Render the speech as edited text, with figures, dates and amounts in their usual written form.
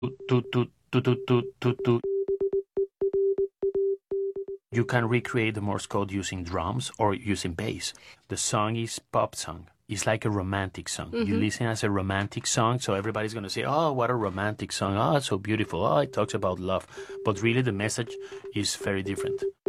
toot, toot, toot, toot, toot, toot, toot. You can recreate the Morse code using drums or using bass. The song is pop song. It's like a romantic song. You listen as a romantic song, so everybody's going to say, oh, what a romantic song. Oh, it's so beautiful. Oh, it talks about love. But really, the message is very different.